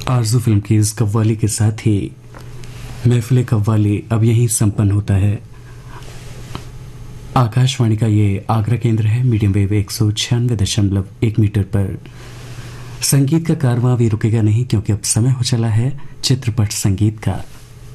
आरज़ू film की इस कव्वाली के साथ ही महफिल कव्वाली अब यहीं संपन्न होता है। आकाशवाणी का ये आगरा केंद्र है। मीडियम वेव 196.1 मीटर पर संगीत का कारवां भी रुकेगा नहीं, क्योंकि अब समय हो चला है चित्रपट संगीत का।